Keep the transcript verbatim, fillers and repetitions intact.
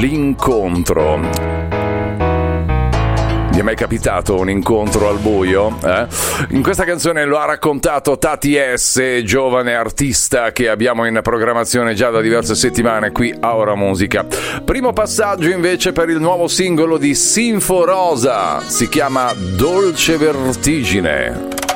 l'incontro. Vi è mai capitato un incontro al buio? Eh? In questa canzone lo ha raccontato Tati S, giovane artista che abbiamo in programmazione già da diverse settimane qui a Ora Musica. Primo passaggio invece per il nuovo singolo di Sinforosa, si chiama Dolce Vertigine.